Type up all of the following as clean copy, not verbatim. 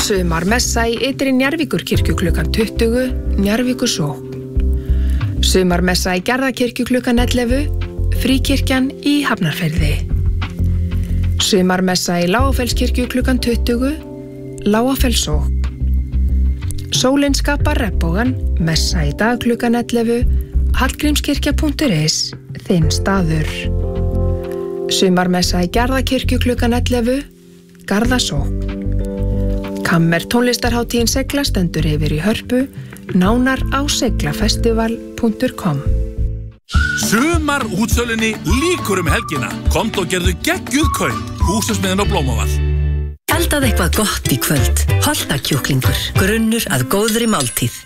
Sumarmessa í Ytri Njarðvíkurkirkju klukkan 20, Njarðvíkursókn. Sumarmessa í Gerðakirkju klukkan 11, Fríkirkjan í Hafnarfirði. Sumarmessa í Lágafellskirkju klukkan 20, Lágafellssókn. Sólin skapar regnbogann, messa í dag klukkan 11, hallgrímskirkja.is, þinn staður. Sumarmessa í Gerðakirkju klukkan 11, Garðasókn. Kammer tónlistarhátíðin Segla stendur yfir í Hörpu, nánar á seglafestival.com. Sumar útsölunni líkur helgina. Komd og gerðu geggjuð kaup. Húsasmiðin á Blómavall. Eldað eitthvað gott í kvöld. Holtakjúklingur, grunnur að góðri máltíð.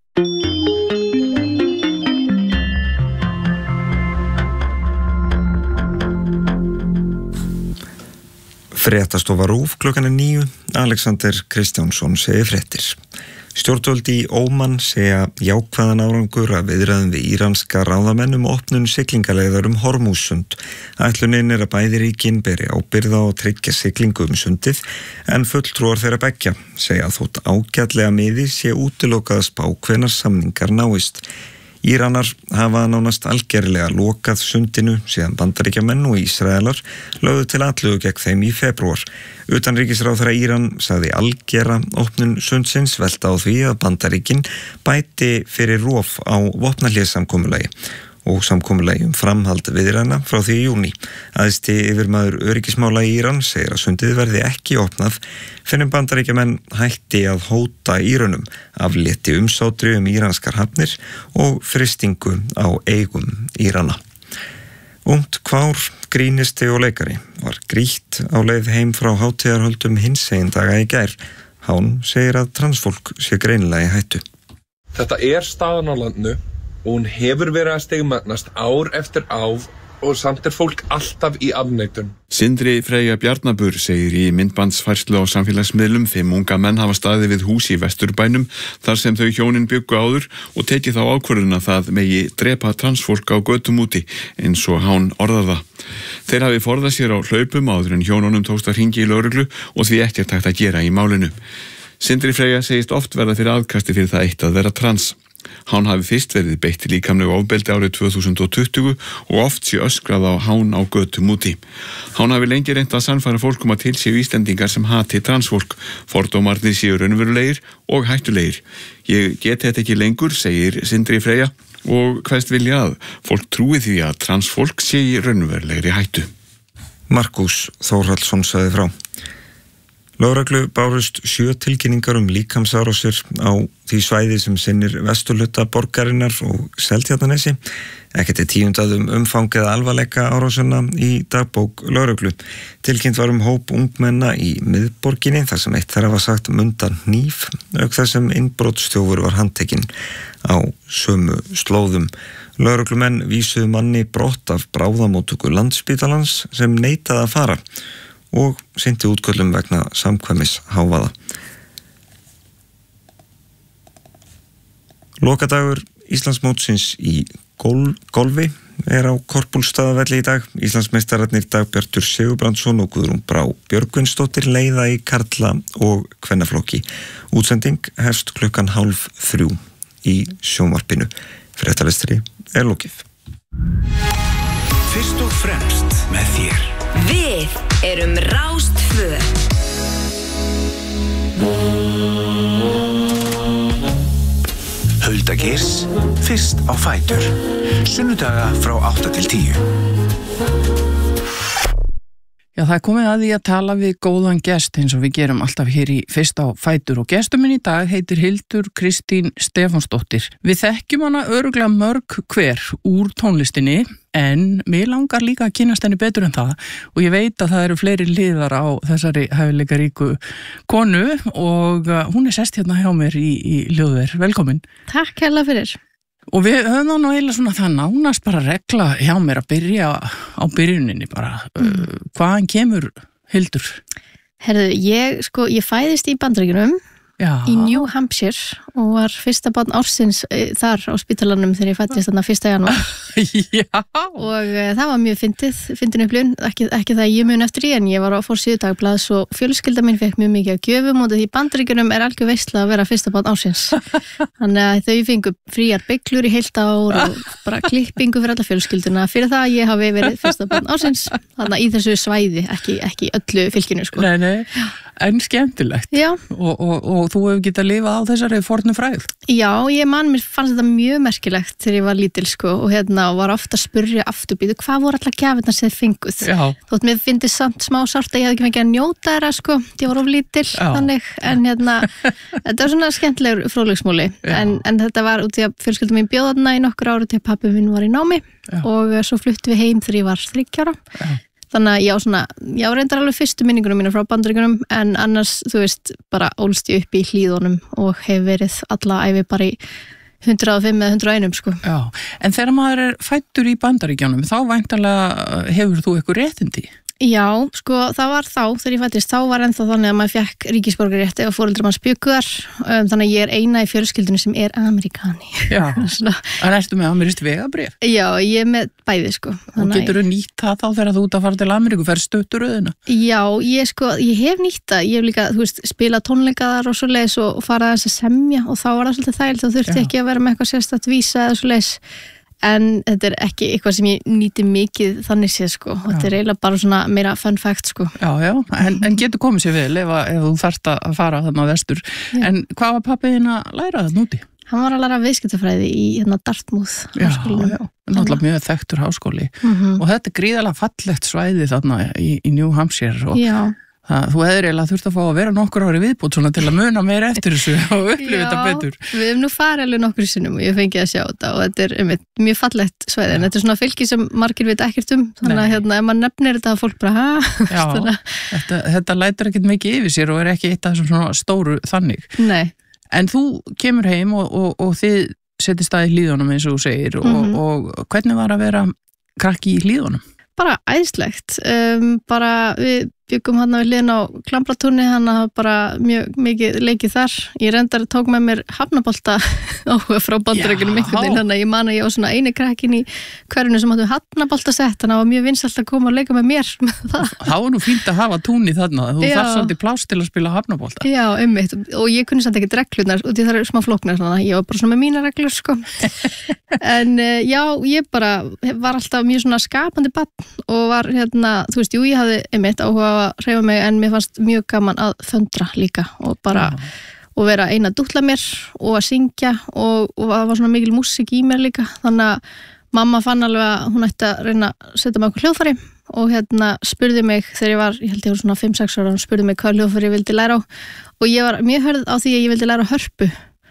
Fréttastofa RÚV klukkan 9, Alexander Kristjánsson segir fréttir. Stjórnvöld í Óman segja jákvæðan árangur að viðræðum við íranska ráðamenn opnun siglingaleiðar Hormússund. Ætlunin að bæði ríkin beri ábyrgð á að tryggja siglingu sundið, en fulltrúar þeirra beggja segja þótt ágætlega miði sé útilokað að spá hvenær samningar náist. Íranar hafa nánast algerlega lokað sundinu síðan Bandaríkjamenn og Ísraelar lögðu til atlögu gegn þeim í febrúar. Utanríkisráðherra Íran sagði algera opnun sundsins velta á því að Bandaríkin bæti fyrir rof á vopnahléssamkomulagi og samkomulagi framhald viðræðna frá því í júní. Æðsti yfirmaður öryggismála í Íran segir að sundið verði ekki opnað fyrr en Bandaríkjamenn hætti að hóta Írönum, aflétti umsátri íranskar hafnir og frystingu á eigum Írana. Ungt kvár, grínisti og leikari var grýtt á leið heim frá hátíðarhöldum hinsegin daga í gær. Hán segir að transfólk sé greinilega í hættu. Þetta staðan á landinu og hún hefur verið að stigmagnast ár eftir ár og samt fólk alltaf í afneitun. Sindri Freyja Bjarnabur segir í myndbandsfærslu á samfélagsmiðlum 5 unga menn hafa staðið við hús í Vesturbænum þar sem þau hjónin bjuggu áður og tekið þá ákvörðun að það megi drepa transfólk á götum úti, eins og Hán orðar það. Þeir hafi forðað sér á hlaupum áður en hjónunum tókst að hringja í lögreglu og því ekkert hægt að gera í málinu. Sindri Freyja segist oft verða fyrir aðkasti fyrir það eitt að vera trans. Hán hafi fyrst verið beitt líkamlegu ofbeldi árið 2020 og oft sé öskrað á Hán á götum úti. Hán hafi lengi reynt að sannfæra fólk að til séu Íslendingar sem hati transfólk, fordómarnir séu raunverulegir og hættulegir. Ég get þetta ekki lengur, segir Sindri Freyja, og hverst vilja að fólk trúi því að transfólk sé í raunverulegri hættu. Markus Þórhallsson sagði frá. Lögreglu bárust 7 tilkynningar líkamsárásir á því svæði sem sinnir vesturhluta borgarinnar og Seltjarnarnesi. Ekkert tíundað umfang eða alvarleika árásina í dagbók lögreglu. Tilkynnt var hóp ungmenna í miðborginni þar sem eitt þeirra var sagt munda hníf, auk þess sem innbrotsþjófur var handtekinn á sömu slóðum. Lögreglumenn vísuðu manni brott af bráðamóttöku Landspítalans sem neitaði að fara og sinnti útköllum vegna samkvæmis hávaða. Lokadagur Íslandsmótsins í golfi á Korpúlfsstaðavelli í dag. Íslandsmeistararnir Dagbjartur Sigurbrandsson og Guðrún Brá Björgvinsdóttir leiða í karla- og kvennaflokki. Útsending hefst klukkan 2:30 í sjónvarpinu. Fréttalestri lokið. Fyrst og fremst með þér. Við erum Rás 2. Hulda Geirs, fyrst á fætur. Sunnudaga frá 8 til 10. Já, það komið að því að tala við góðan gest eins og við gerum alltaf hér í Fyrst á fætur og gestur minn í dag heitir Hildur Kristín Stefánsdóttir. Við þekkjum hana örugglega mörg hver úr tónlistinni en mér langar líka að kynnast henni betur en það og ég veit að það eru fleiri hliðar á þessari hæfileikaríku konu og hún sest hérna hjá mér í hljóðver. Velkomin. Takk hérlega fyrir. Og við höfum nú eiginlega svona það nánast bara regla hjá mér að byrja á byrjuninni bara. Hvaðan kemur Hildur? Herðu, ég fæðist í Bandaríkjunum í New Hampshire og var fyrsta barn ársins þar á spítalanum þegar ég fættist þarna 1. janúar. Og það var mjög fyndin upplifun, ekki það ég mun eftir í, en ég var á forsíðu Dagblaðs og fjölskylda mín fekk mjög mikið af gjöfum og því í Bandaríkjunum algjör veisla að vera fyrsta barn ársins. Þannig að þau fengu fríar beyglur í heilt ár og bara klippingu fyrir alla fjölskylduna fyrir það að ég hafi verið fyrsta barn ársins, þannig í þessu svæði, ekki öllu fylkinu sko. Nei, en skemmtilegt. Já. Og þú hefur getað lifað á þessari fornu frægð. Já, mér fannst þetta mjög merkilegt þegar ég var lítil sko og var ofta að spurja afturbýðu hvað voru allar gjafirnar sem þið fenguð. Þótt mér fyndist samt smá sárt að ég hefði ekki fengið að njóta þeirra sko, ég var of lítil þannig, en þetta var svona skemmtilegur fróðleiksmúli, en þetta var út í að fjölskylda mín bjóð þarna í nokkur ára til að pabbi minn var í námi og svo fluttum við heim þegar ég var 3 ára. Þannig að ég reyndar alveg fyrstu minningunum mína frá Bandaríkjunum, en annars, þú veist, bara ólst ég upp í Hlíðunum og hef verið alla ævi bara í 105 eða 101 sko. Já, en þegar maður er fæddur í Bandaríkjunum, þá væntanlega hefur þú eitthvað réttindi? Já, sko, það var þegar ég fættist, þá var ennþá þannig að maður fekk ríkisborgararétt ef foreldrar manns bjuggu þar, þannig að ég er eina í fjölskyldunni sem er Ameríkani. Já, en ertu með amerískt vegabréf? Já, ég er með bæði, sko. Og geturðu nýtt það þá þegar þú út að fara til Ameríku, fer stuttur röðina? Já, ég hef nýtt það, ég hef líka, þú veist, spilað tónleika þar og svo leiðis og farað þess að semja og þá var það svolítið þægilegt og þurfti ekki að vera með eitthvað sérstakt vísa eða svo leiðis. En þetta er ekki eitthvað sem ég nýti mikið þannig séð sko, þetta er eiginlega bara svona meira fun fact sko. Já, en getur komið sér vel ef þú þarft að fara þarna vestur. En hvað var pabbi þinn að læra þarna úti? Hann var að læra viðskiptafræði í Dartmouth háskólanum. Já, náttúrulega mjög þekktur háskóli. Og þetta er gríðarlega fallegt svæði þarna í New Hampshire og þú hefur eiginlega þurft að fá að vera nokkur ári viðbútt svona til að muna meira eftir þessu og upplifa þetta betur. Já, við hefum nú farið alveg nokkur sinnum og ég fengið að sjá þetta og þetta er mjög fallegt svæði, en þetta er svona fylki sem margir veit ekkert þannig að ef maður nefnir þetta að fólk bara Já, þetta lætur ekkert mikið yfir sér og er ekki eitt af þessum svona stóru þannig. Nei. En þú kemur heim og þið setjist að í Hlíðunum eins og þú segir og hvernig var að vera krakki í Hlíðunum? Bara æðislegt, bara við byggum hann við hliðin á Klambratúni, hann hafa bara mjög mikið leikið þar. Ég reyndar tók með mér hafnabolta frá Bandaríkjunum einhvern veginn, þannig að ég man að ég var svona eini krakkin í hverjunu sem áttu hafnaboltasett, þannig að það var mjög vinsælt að koma og leika með mér. Það var nú fínt að hafa túnni þarna, þú þarf svolítið pláss til að spila hafnabolta. Já, einmitt, og ég kunni samt ekki reglurnar, og það eru smá flóknar, þannig að ég var bara svona með mína reglur, sko. En já, ég bara var alltaf mjög svona skapandi barn og var þú veist, jú, ég hafði einmitt áhuga að hreyfa mig, en mér fannst mjög gaman að föndra líka og bara og vera eina að dútla mér og að syngja og það var svona mikil músík í mér líka, þannig að mamma fann alveg að hún ætti að reyna að setja mig okkur hljóðfæri og spurði mig þegar ég var var svona 5-6 ára, hún spurði mig hvað hljóðfæri ég vildi læra á og ég var mjög hörð á því að ég vildi læra á hörpu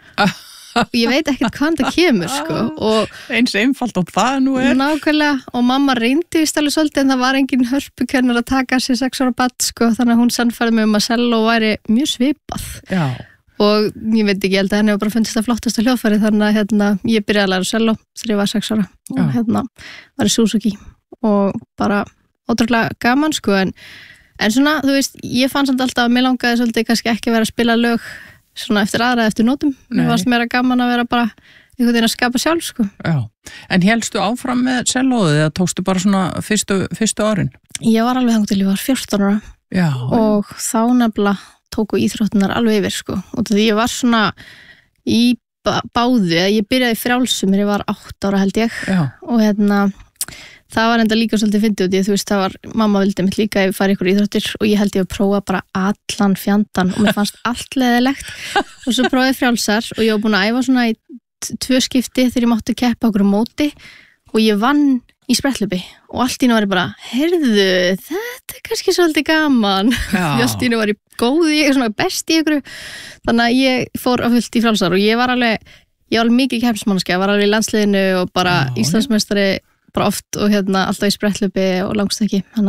og ég veit ekkert hvaðan það kemur sko. Og eins einfalt og það nú er nákvæmlega, og mamma reyndi vist alveg svolítið en það var engin hörpukennar að taka sér 6 ára barn sko, þannig að hún sannfærði mig að selló væri mjög svipað. Já. Og ég veit ekki, ég held að henni var bara fundist það flottasta hljóðfæri, þannig að ég byrjaði að læra selló þegar ég var 6 ára og var í Suzuki og bara ótrúlega gaman sko, en svona, þú veist, ég fann samt alltaf að mér langaði svolítið kannski ekki vera að spila lög svona eftir aðra eftir nótum. Mér fannst meira gaman að vera bara einhvern veginn að skapa sjálf sko. Já, en hélstu áfram með sellóðið eða tókstu bara svona fyrstu árin? Ég var alveg þangað til ég var 14 ára. Já. Og þá nefnilega tóku íþróttunar alveg yfir sko. Og því ég var svona í báðu, ég byrjaði í frjálsum þegar ég var 8 ára held ég. Já. Og það var enda líka svolítið fyndið út í þú veist, það var, mamma vildi mitt líka ef ég fari ykkur íþróttir og ég held ég að prófa bara allan fjandan og mér fannst allt leðilegt og svo prófaði frjálsar og ég var búin að æfa svona í 2 skipti þegar ég mátti keppa okkur á móti og ég vann í spretthlaupi og allt í einu var ég bara, heyrðu, þetta er kannski svolítið gaman. Allt í einu var ég góð í, svona best í ykkur, þannig að ég fór á fullt í frjálsar og ég var alveg mikið keppnismannskja, var alveg í landsliðinu og bara Íslandsmeistari bara oft og alltaf í spretthlaupi og langstökki, þannig.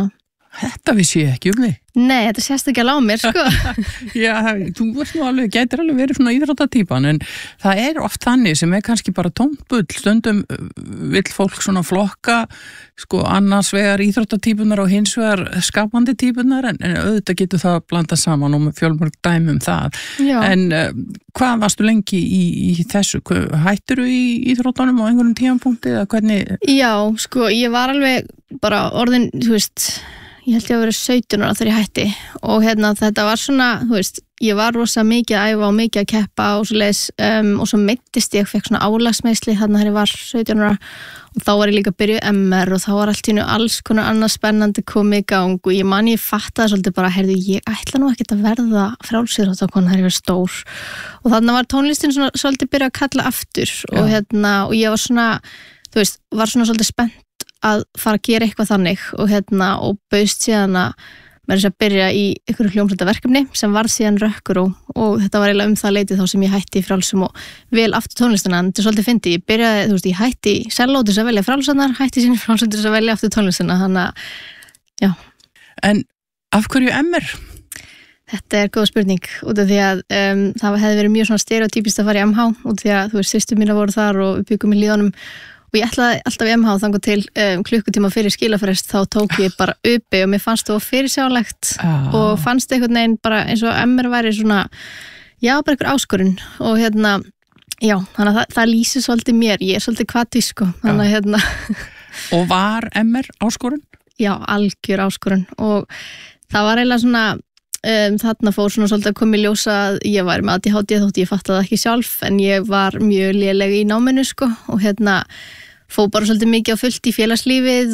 Þetta vissi ég ekki þig. Nei, þetta sést ekki alveg á mér, sko. Já, þú veist nú alveg, gætir alveg verið svona íþróttatýpan, en það oft þannig sem kannski bara tómt bull. Stundum vill fólk svona flokka, sko, annars vegar íþróttatýpunar og hins vegar skapandi týpunar, en auðvitað getur það blandað saman og fjölmörg dæmi það. Já. En hvað varstu lengi í þessu? Hættirðu í íþróttunum á einhverjum tímapunkti eða hvernig? Já, sko, ég var alveg bara orðin, þú veist, ég held ég að vera 17 ára þegar ég hætti og þetta var svona, þú veist, ég var rosa mikið að æfa og mikið að keppa og svo leis og svo meiddist ég, fekk svona álagsmeiðsli þarna þegar ég var 17 ára og þá var ég líka að byrja MR og þá var allt í einu alls konar annað spennandi komið í gang og ég fattaði svolítið bara, heyrðu, ég ætla nú ekkert að verða frjálsíþróttakona þegar ég var stór og þannig var tónlistin svona svolítið byrja að kalla aftur og og ég var svona, þú veist, var svona svolítið spennt að fara að gera eitthvað þannig og bauðst síðan að með þess að byrja í einhverju hljómsveitaverkefni sem var síðan Rökkuró og þetta var eiginlega það leitið þá sem ég hætti í frjálsum og vel aftur tónlistina, en þetta svolítið fyndi, ég byrjaði, þú veist, ég hætti í selló til þess að velja frjálsannar, hætti sín frjálsum til þess að velja aftur tónlistina, þannig að, já. En af hverju MR? Þetta góð spurning, út af því að það hefði verið mjög svona stereotypist að fara í MH, út af því að, þú veist, systur mína voru þar og við byggum í Hlíðunum og ég ætlaði alltaf í MH þangað til klukkutíma fyrir skilafrest þá tók ég bara uppi og mér fannst það fyrirsjálegt og fannst einhvern veginn bara eins og MR væri svona, já, bara einhver áskorun og já, þannig að það lýsir svolítið mér, ég svolítið kvati, sko, þannig að Og var MR áskorun? Já, algjör áskorun og það var eiginlega svona þarna fór svona svolítið að koma í ljósa að ég var með ADHD þótt ég fattaði það ekki sjálf en ég var mjög léleg í náminu, sko, og fór bara svolítið mikið á fullt í félagslífið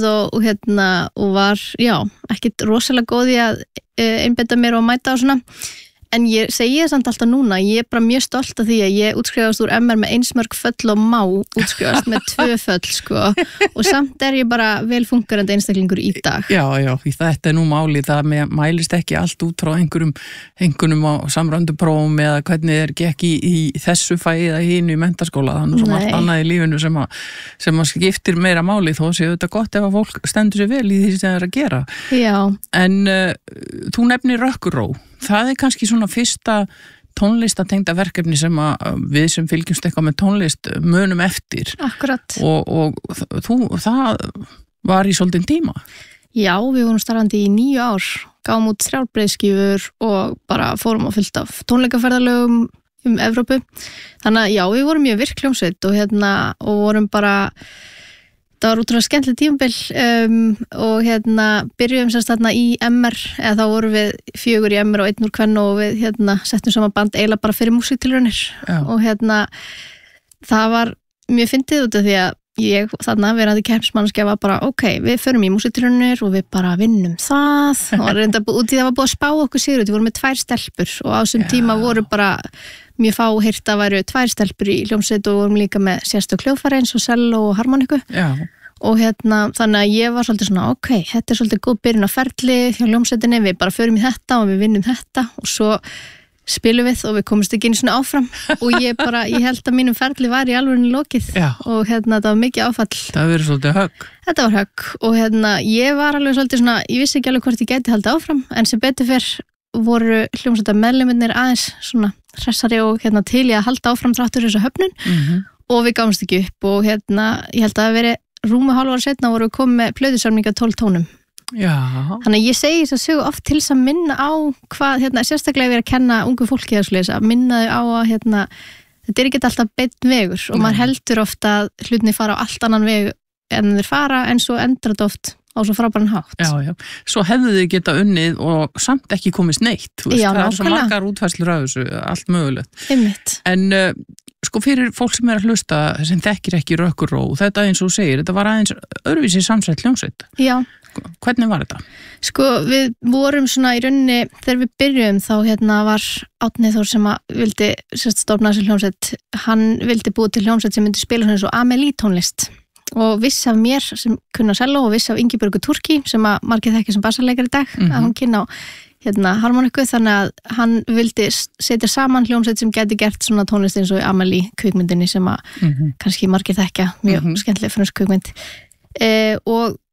og var, já, ekkit rosalega góð í að einbeita mér og mæta og svona. En ég segi það samt alltaf núna, ég bara mjög stolt af því að ég útskrifast úr MR með einsmörg föll og má útskrifast með 2 föll, sko, og samt ég bara vel fungerandi einstaklingur í dag. Já, þetta nú máli, það mælist ekki allt út frá einhverjum á samrænduprófum eða hvernig gekk í þessu fæði eða hinu í menntaskóla, þannig sem allt annað í lífinu sem að skiptir meira máli, þó séu þetta gott ef að fólk stendur sér vel í því sem það að gera. Já. En þú nefnir Rökkuró. Það kannski svona fyrsta tónlistatengda verkefni sem að við sem fylgjumst eitthvað með tónlist munum eftir. Akkurat. Og það var í svolítinn tíma. Já, við vorum starfandi í 9 ár, gáum út 3 breiðskífur og bara fórum á fullt af tónleikaferðalögum Evrópu. Þannig að já, við vorum mjög virkljómsveit og vorum bara það var útrúlega skemmtileg tímabil og byrjuðum sérst þarna í MR eða þá vorum við 4 í MR og 1 úr kvennu og við settum saman band eiginlega bara fyrir músíktilraunir og það var mjög fyndið út af því að ég þarna verandi keppnismannskja var bara ok, við förum í músíktilraunir og við bara vinnum það og reynda út í það var búið að spá okkur sigur, við vorum með 2 stelpur og á þessum tíma voru bara mjög fáheyrt að væru 2 stelpur í hljómsveit og vorum líka með sérstök hljóðfæri eins og selló og harmoniku. Já. Og þannig að ég var svolítið svona ok, þetta er svolítið góð byrjun á ferli hjá hljómsveitinni, við bara förum í þetta og við vinnum þetta og svo spilum við og við komumst ekki einu svona áfram og ég held að mínum ferli var í alvörinu lokið. Já. Og það var mikið áfall. Það var verið svolítið högg. Þetta var högg og ég var alveg svolítið svona, ég vissi ekki alveg hvort ég gæti haldið áfram en sem betur fyrr voru hljómsveita meðlimirnir aðeins svona hressari og til í að halda áfram þráttur þessa höfnun og við gáumst ekki upp og ég held að það veri rúmu hálf ára setna voru við komið með plötusamninga 12 tónum. Já. Þannig að ég segi þess að sögu oft til þess að minna á hvað, sérstaklega við að kenna ungu fólki að minna þau á að þetta er ekki alltaf beinn vegur og maður heldur ofta að hlutinni fara á allt annan veg en þeir fara en svo endrar þetta oft á svo frábæran hátt. Já. Svo hefðu þið geta unnið og samt ekki komist neitt. Já, það er svo margar útfærslur af þessu, allt mögulegt. Einmitt. En sko fyrir fólk sem að hlusta sem þekkir ekki Rökkuró, þetta eins og segir, þetta var aðeins öðruvísi samsett hljómsveit. Já. Hvernig var þetta? Sko við vorum svona í rauninni, þegar við byrjuðum þá var Árni Þór sem að vildi stofna þessu hljómsveit, hann vildi búið til hljómsveit sem myndi spila svona eins og Amelie tónlist. Og viss af mér sem kunna selló og viss af Ingibjörgu Turki sem að margir þekkja sem bassarleikar í dag að hún kynna á harmoniku þannig að hann vildi setja saman hljómsveit sem geti gert svona tónlist eins og í Amelie kvikmyndinni sem að kannski margir þekkja mjög skemmtileg frönsk kvikmynd og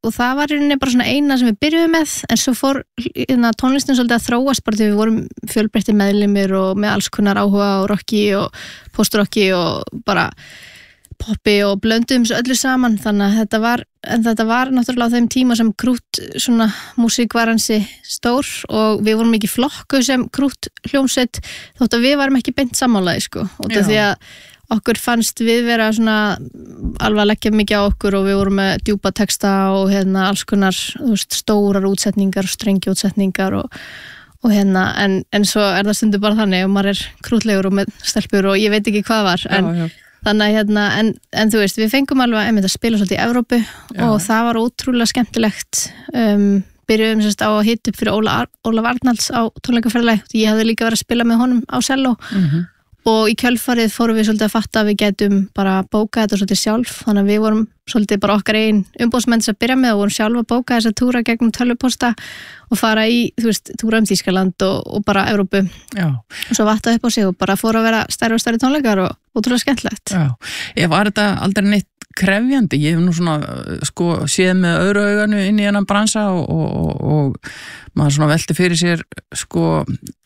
það var í rauninni bara svona eina sem við byrjuðum með, en svo fór tónlistin svolítið að þróast bara því við vorum fjölbreyttir meðlimir og með alls konar áhuga á rocki og postrocki og bara poppi og blöndum svo öllu saman, þannig að þetta var náttúrulega á þeim tíma sem krút svona músík var hansi stór og við vorum ekki flokku sem krút hljómsveit þótt að við varum ekki beint sammálaði sko, og það því að okkur fannst við vera svona alveg að leggja mikið á okkur og við vorum með djúpa texta og alls konar stórar útsetningar, strengi útsetningar og en svo það stundu bara þannig og maður krútlegur og með stelpur og ég veit ekki hvað var en þannig að en þú veist, við fengum alveg að spila svolítið í Evrópu og það var ótrúlega skemmtilegt byrjuðum sérst á að hita upp fyrir Ólaf Arnalds á tónleikaferðalagi, ég hafði líka verið að spila með honum á selló og í kjölfarið fórum við svolítið að fatta að við gætum bara bóka þetta svolítið sjálf, þannig að við vorum svolítið bara okkar einn umbóðsmenn að byrja með og vorum sjálf að bóka þessa túra gegnum tölvuposta og fara í, þú veist, túra Þýskaland og bara Evrópu og svo vattaði upp á sig og bara fóru að vera stærri og stærri tónleikar og ótrúlega skemmtilegt. Ég var þetta aldrei neitt krefjandi, ég hef nú svona sko séð með öðru auganu inn í hennan bransa og maður svona velti fyrir sér sko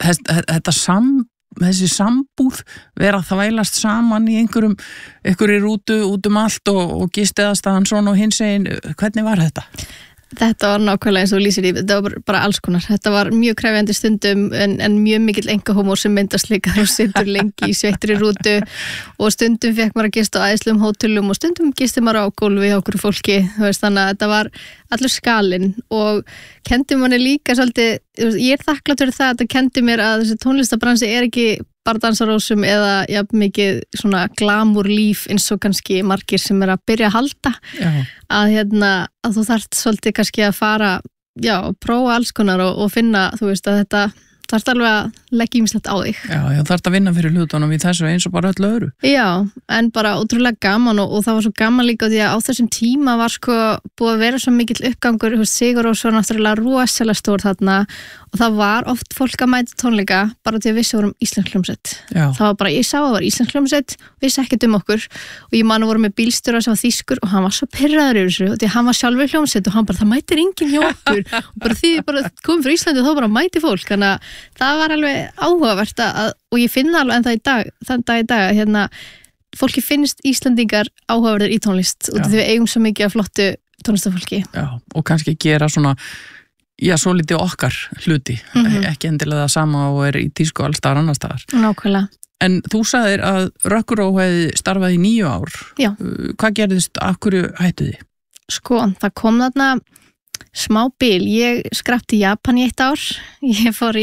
þessi sambúð vera að þvælast saman í einhverju rútu út allt og gistiðastaðan svona og hins egin, hvernig var þetta? Þetta var nákvæmlega eins og lýsir í, þetta var bara alls konar, þetta var mjög krefjandi stundum en mjög mikill enkahómor sem myndast líka þú situr lengi í sveittri rútu og stundum fekk maður að gista á æðslum hótelum og stundum gisti maður á gólfi hjá okkur fólki, þú veist, þannig að þetta var allur skalinn og kendi manni líka svolítið, ég þakklátt fyrir það að þetta kendi mér að þessi tónlistabransi ekki bara dansarósum eða mikið svona glamour líf eins og kannski margir sem að byrja að halda að þú þarft svolítið kannski að fara og prófa alls konar og finna, þú veist, að þetta þarft alveg að leggja ýmislegt á þig. Já, þarft að vinna fyrir hlutunum í þessu eins og bara öllu öðru. Já, en bara ótrúlega gaman og það var svo gaman líka því að á þessum tíma var sko búið að vera svo mikill uppgangur, Sigur Rós var náttúrulega rosalega stór þarna og það var oft fólk að mæta tónleika bara til að vissi vorum íslensk hljómsveit. Það var bara, ég sá að það var íslensk hljómsveit, vissi ekkert okkur og ég man að voru með bílstjóra sem var þýskur og hann var svo pirraður yfir þessu og því hann var sjálfur hljómsveit og hann bara, það mætir enginn hjá okkur og bara því bara komum frá Íslandi og þá bara mæti fólk, þannig að það var alveg áhugavert og ég finna alveg en þann dag í dag fólki finnst Íslandingar áhugaverðir í tónlist og því við eigum svo mikið af flottu tónlistafólki. Já, og kannski gera svona svo lítið okkar hluti, ekki endilega það sama og í tísku allstaðar annar staðar. Nákvæmlega. En þú sagðir að Rökkuró hefði starfað í 9 ár. Já. Hvað gerðist, af hverju hættu þið? Sko, það kom þarna smá bil, ég skrapti Japan í 1 ár, ég fór í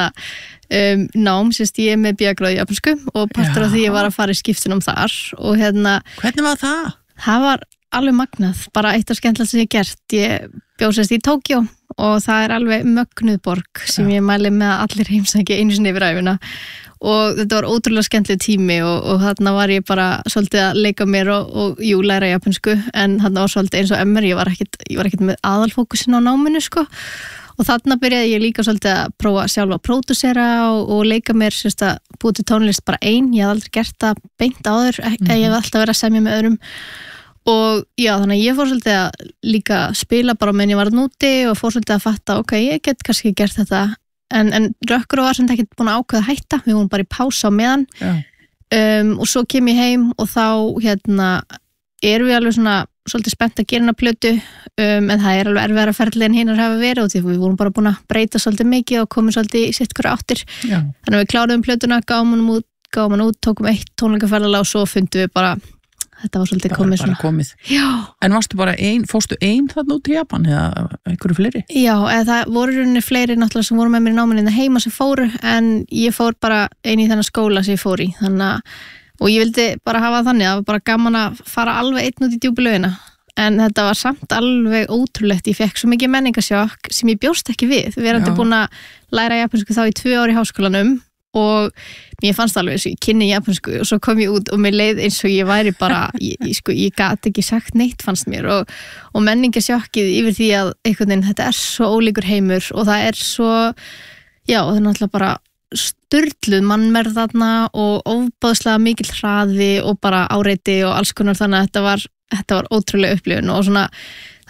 nám, ég með bíagráð í japansku og partur af því ég var að fara í skiptunum þar og Hvernig var það? Það var alveg magnað, bara eitt af skemmtilegt sem ég gert, ég bjóð í Tókjó og það er alveg mögnuð borg sem ég mæli með að allir heimsækja einu sinni yfir æfina og þetta var ótrúlega skemmtileg tími og þarna var ég bara svolítið að leika mér og læra japansku en þarna var svolítið eins og MR, ég var ekkert með aðalfókusin á náminu sko og þarna byrjaði ég líka svolítið að prófa sjálf að pródúsera og leika mér að búið til tónlist bara ein, ég hef aldrei gert það beint áður, ég hef alltaf verið að semja með öðrum og já, þannig að ég fór svolítið að líka spila bara meðan ég var núti og fór svolítið að fatta, ok, ég get kannski gert þetta en Rökkuró var sem þetta ekki búin að ákveða að hætta, við vorum bara í pása á meðan og svo kem ég heim og þá erum við alveg svona svolítið spennt að gera hana plötu en það er alveg erfiðara ferli en hinar hafa verið og því við vorum bara búin að breyta svolítið mikið og komum svolítið í sitt hverju áttir þannig að við kláruðum plötuna, gáum hann út tókum 1 tónleikaferðalag og svo fundum við bara þetta var svolítið komið. Já. En fórstu ein þarna út í Japan eða einhverju fleiri? Já, það voru rauninni fleiri náttúrulega sem voru með mér í náminni heima sem fóru en ég fór bara ein í þennan skóla sem ég fór í og ég vildi bara hafa þannig, það var bara gaman að fara alveg einn út í djúpu laugina en þetta var samt alveg ótrúlegt, ég fekk svo mikið menningasjokk sem ég bjóst ekki við verandi búin að læra japansku þá í 2 ár í háskólanum og mér fannst alveg eins og ég kynni japansku og svo kom ég út og mér leið eins og ég væri bara ég gat ekki sagt neitt fannst mér og menningasjokkið yfir því að einhvern veginn þetta er svo ólíkur heimur og það er svo það er náttúrulega bara sturluð mannmerð þarna og ofboðslega mikill hraði og bara áreiti og alls konar þannig að þetta var ótrúlega upplifun og svona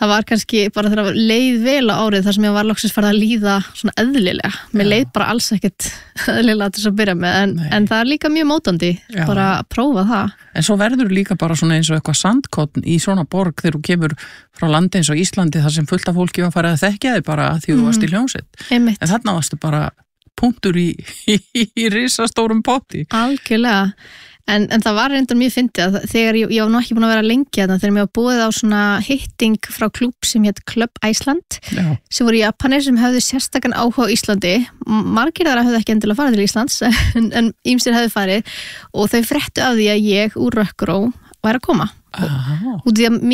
það var kannski bara þegar leið vel á árið þar sem ég var loksins farið að líða svona eðlilega. Mér leið bara alls ekkert eðlilega til þess að byrja með, en það líka mjög mótandi, bara að prófa það. En svo verður líka bara svona eins og eitthvað sandkotn í svona borg þegar þú kemur frá landi eins og Íslandi þar sem fullt af fólki var farið að þekkja þig bara því þú varst í hljómsveit. En þarna varstu bara punktur í risastórum potti. Algjörlega. En það var reyndar mjög fyndið að þegar ég var nú ekki búin að vera lengi þarna þegar mér var búið á svona hitting frá klúbb sem hét Club Iceland sem voru Japanir sem höfðu sérstakann áhuga á Íslandi. Margir þar höfðu ekki endilega farið til Íslands en ýmsir höfðu farið og þau fréttu af því að ég úr Rökkuró væri að koma. Út því að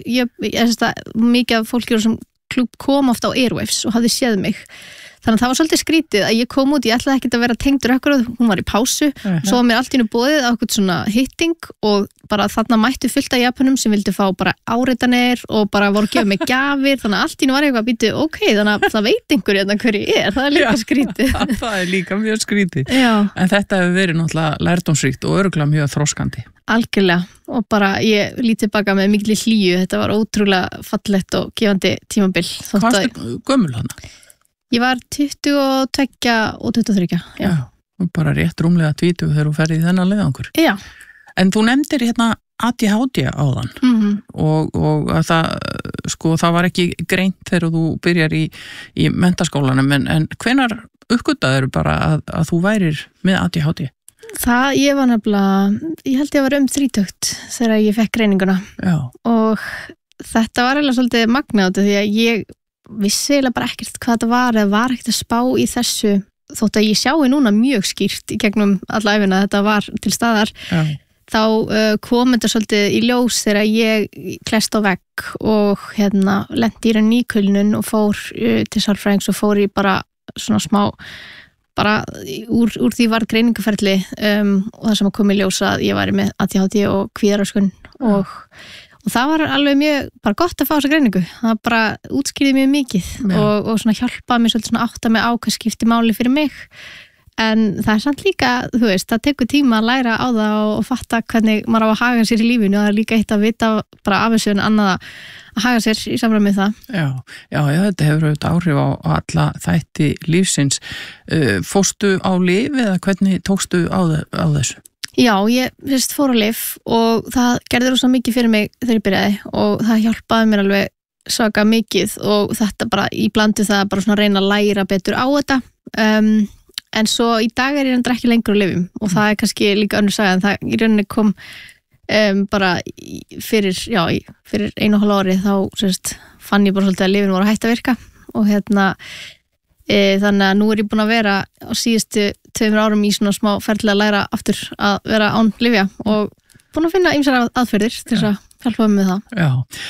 mikið af fólki úr sem klúbb kom ofta á Airwaves og hafði séð mig. Þannig að það var svolítið skrítið að ég kom út, ég ætlaði ekkert að vera tengdur Rökkuró, hún var í pásu, svo var mér allt í einu boðið á eitthvað svona hitting og bara þarna mættu fullt af Japanum sem vildi fá bara áritanir og bara voru að gefa mig gjafir, þannig að allt í einu var eitthvað að býta, ok, þannig að það veit einhver hérna hverju það er líka skrítið. Það er líka mjög skrítið, en þetta hefur verið náttúrulega lærdómsríkt og örugglega mjög þroskandi. Algjörlega, og bara ég lít tilbaka með mikilli hlýju, þetta var ótrúlega fallegt og gefandi tímabil. Hvað varstu gömul hana? Ég var 22 og 23, já. Bara rétt rúmlega 20 þegar þú ferði í þennan leiðangur. Já. En þú nefndir hérna ADHD áðan og að það var ekki greint þegar þú byrjar í menntaskólanum, en hvenær uppgötaðir bara að þú værir með ADHD? Ég var nefnilega, ég held ég var 30 þegar ég fekk greininguna. Já. Og þetta var eiginlega svolítið magnaði því að ég vissi eiginlega bara ekkert hvað þetta var eða var ekkert að spá í þessu þótt að ég sjái núna mjög skýrt í gegnum alla æfina að þetta var til staðar. Þá kom þetta svolítið í ljós þegar ég klest á vegg og lenti í nýkulnun og fór til sálfræðings og fór í bara svona smá bara úr því var greiningaferli og það sem kom í ljós að ég væri með ADHD og kvíðaröskun og það var alveg mjög bara gott að fá þessa greiningu. Það bara útskýrði mjög mikið og svona hjálpaði mér svolítið svona átta mig á hvað skipti máli fyrir mig. En það er samt líka, þú veist, það tekur tíma að læra á það og fatta hvernig maður á að haga sér í lífinu og það er líka eitt að vita bara af þessu en annað að haga sér í samræmi með það. Já, þetta hefur auðvitað áhrif á alla þætti lífsins. Fórstu á lyf eða hvernig tókstu á þessu? Já, ég fór á lyf og það gerði rosa mikið fyrir mig þegar ég byrjaði og það hjálpaði mér alveg svaka mikið og þetta bara í blandu það bara svona reyna að læra betur á þetta en svo í dag er ég reyndar ekki lengur á lyfum og það er kannski líka önnur saga en það í rauninni kom bara fyrir 1,5 ári þá fann ég bara svolítið að lyfin voru að hætta að virka og þannig að nú er ég búin að vera á síðustu 2 árum í svona smá ferðlega að læra aftur að vera án lyfja og búin að finna ýmsar aðferðir til þess að hjálpa með það. Já,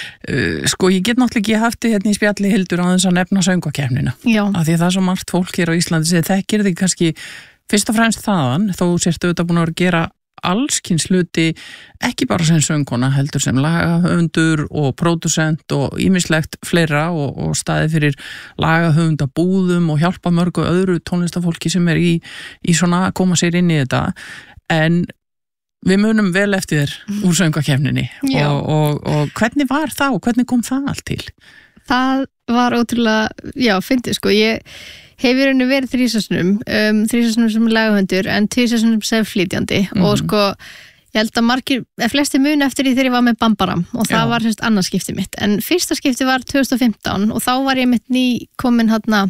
ég get náttúrulega ekki haft þið í spjalli Hildur á þess að nefna söngvakeppnina. Já. Af því það er svo margt fólk hér á Íslandi sem þekkir þig kannski fyrst og fremst þaðan þó sértu auðvitað búin að gera allskins hluti ekki bara sem söngkona heldur sem lagahöfundur og pródusent og ýmislegt fleira og staði fyrir lagahöfundabúðum og hjálpa mörgu öðru tónlistafólki sem er í svona að koma sér inn í þetta en við munum vel eftir þér úr söngvakeppninni og hvernig var það og hvernig kom það allt til? Það var ótrúlega, fyndið ég hef í rauninu verið 3 sessunum sem lagahöfundur en 2 sessunum sem flytjandi og ég held að flesti muni eftir því þegar ég var með Bambaram og það var annað skipti mitt en fyrsta skipti var 2015 og þá var ég mitt komin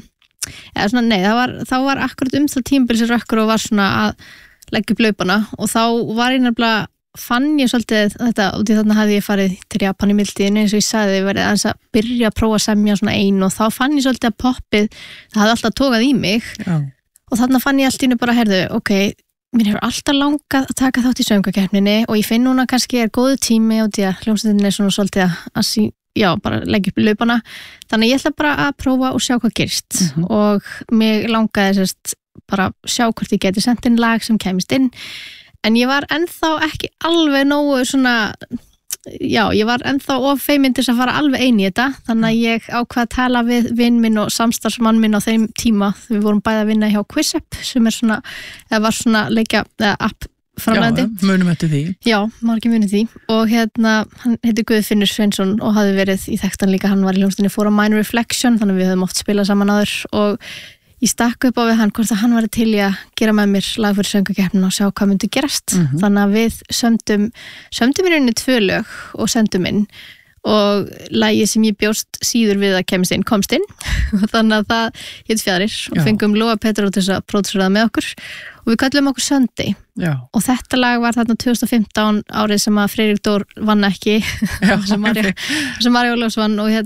þá var akkurat það tímabil sem Rökkuró var svona að leggja upp laupana og þá var ég nefnilega fann ég svolítið þetta og því þarna hafði ég farið til Japan í mildtíðinu eins og ég sagði ég verið aðeins að byrja að prófa að semja svona ein og þá fann ég svolítið að poppið það hafði alltaf tókað í mig og þarna fann ég allt í einu bara ok, mér hefur alltaf langað að taka þátt í söngvakeppninni og ég finn núna kannski góðu tími og því að hljómsveitin er svona svolítið að bara leggja upp laupana þannig ég ætla bara að prófa og sjá hvað gerist og mig langaði bara sjá hvort ég geti sent inn lag sem kæmist inn en ég var ennþá ekki alveg nógu svona, ég var ennþá of feimin til að fara alveg ein í þetta þannig að ég ákvað að tala við vinn minn og samstarfsmann minn á þeim tíma við vorum bæði að vinna hjá QuizUp sem er svona, eða var svona leikja app framleiðandi. Já, munum eftir því. Já, margir munið því og hann heitir Guðfinnur Sveinsson og hafði verið í þekktan líka, hann var í hljómsveitinni For a Minor Reflection, þannig að við höfum oft spilað saman áður og ég stakk upp á við hann hvort að hann var til í að gera með mér lag fyrir söngvakeppnina og sjá hvað myndi gerast. Þannig að við sömdum í rauninni 2 lög og sendum inn og lagið sem ég bjóst síður við að kemst inn komst inn og þannig að það hét Fjaðrir og fengum Lóa Petru til þess að pródúsera það með okkur og við kallum okkur Sunday og þetta lag var þarna 2015 árið sem að Friðrik Dór vann ekki sem Marja Ólafs vann og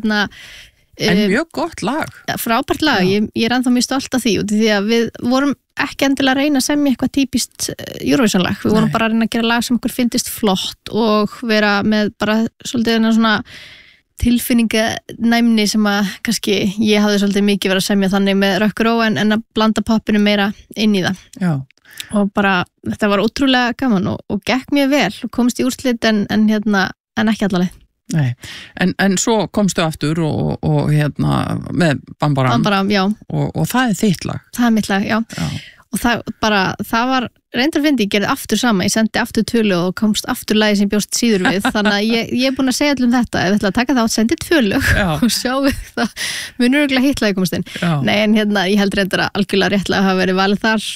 En mjög gott lag. Frábært lag, ég er ennþá mjög stolt af því út því að við vorum ekki endilega að reyna að semja eitthvað típist Eurovision-lag. Við vorum bara að reyna að gera lag sem okkur fyndist flott og vera með bara svolítið svona tilfinninganæmni sem að kannski ég hafði svolítið mikið verið að semja þannig með rökkur en að blanda poppinu meira inn í það. Já. Og bara þetta var ótrúlega gaman og gekk mjög vel og komst í úrslit en ekki allaleg. Nei, en svo komstu aftur og með Bambaram og það þitt lag. Það mitt lag, já. Og það var reyndar fyndi, ég gerði aftur sama, ég sendi aftur tölu og komst aftur lagi sem bjóst síður við, þannig að ég er búin að segja allum þetta, ef við ætla að taka það og sendi tölu og sjá við það, munur örugglega hitt lagi komast inn. Nei, en ég held reyndar að algjörlega réttlega hafa verið valið þar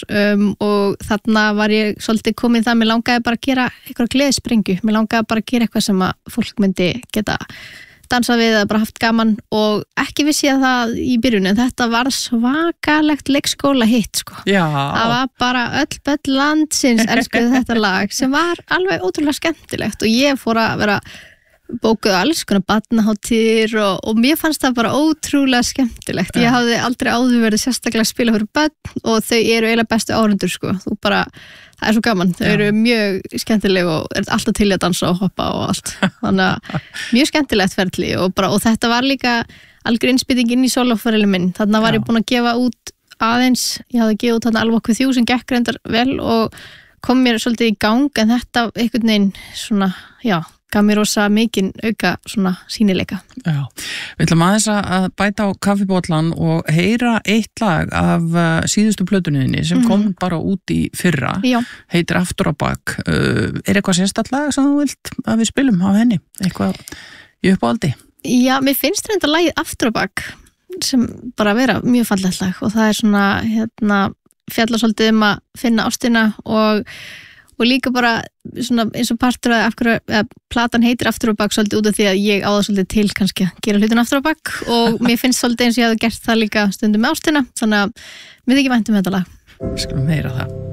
og þarna var ég svolítið komin það, mér langaði bara að gera eitthvað gleðisprengju, mér langaði bara að gera eitthvað sem að fólk myndi geta dansað við eða bara haft gaman og ekki vissi ég það í byrjun en þetta var svakalegt leikskóla hitt sko. Já. Það var bara öll börn landsins elskuðu þetta lag sem var alveg ótrúlega skemmtilegt og ég fór að vera bókuð alls konar barnaháttíðir og mér fannst það bara ótrúlega skemmtilegt. Ég hafði aldrei áður verið sérstaklega að spila fyrir börn og þau eru eiginlega bestu áhorfendur sko. Það er svo gaman, þau eru mjög skemmtileg og er alltaf til að dansa og hoppa og allt. Þannig að mjög skemmtilegt ferli og þetta var líka algjör innspýting inn í soloferilin minn. Þannig var ég búin að gefa út aðeins, ég hafði gefið út I'll Walk With You sem gekk reyndar vel og kom mér svolítið í gang en þetta einhvern veginn svona, gaf mér rosa mikinn auka svona sýnileika. Já, við ætlum aðeins að bæta á kaffibollan og heyra eitt lag af síðustu plötunniðinni sem kom bara út í fyrra. Já. Heitir Aftur á bak. Er eitthvað sérstakt lag sem þú vilt að við spilum á henni? Eitthvað í uppáhaldi? Já, mér finnst þetta lagið Aftur á bak sem bara vera mjög fallegt lag og það er svona, fjallar svolítið að finna ástina og líka bara svona eins og partur af hverju platan heitir Aftur á bak svolítið út af því að ég á það svolítið til kannski að gera hlutin aftur á bak og mér finnst svolítið eins og ég hafði gert það líka stundum með ástina þannig að mér þykir vænt þetta lag. Skulum heyra það.